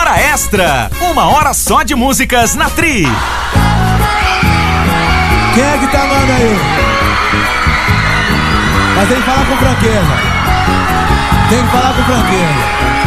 Hora Extra. 1 hora só de músicas na Tri. Quem é que tá mandando aí? Mas tem que falar com franqueza. Tem que falar com franqueza.